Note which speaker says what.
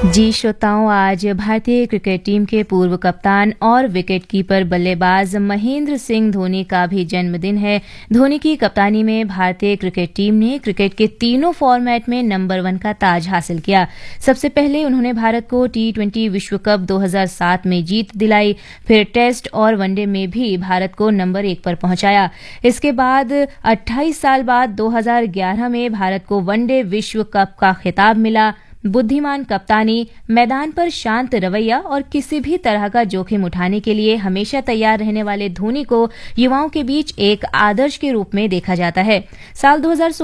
Speaker 1: जी श्रोताओं, आज भारतीय क्रिकेट टीम के पूर्व कप्तान और विकेटकीपर बल्लेबाज महेंद्र सिंह धोनी का भी जन्मदिन है। धोनी की कप्तानी में भारतीय क्रिकेट टीम ने क्रिकेट के तीनों फॉर्मेट में नंबर 1 का ताज हासिल किया। सबसे पहले उन्होंने भारत को T20 विश्व कप 2007 में जीत दिलाई, फिर टेस्ट और वनडे में भी भारत को नंबर 1 पर पहुंचाया। इसके बाद 28 साल बाद 2011 में भारत को वनडे विश्व कप का खिताब मिला। बुद्धिमान कप्तानी, मैदान पर शांत रवैया और किसी भी तरह का जोखिम उठाने के लिए हमेशा तैयार रहने वाले धोनी को युवाओं के बीच एक आदर्श के रूप में देखा जाता है। साल 2016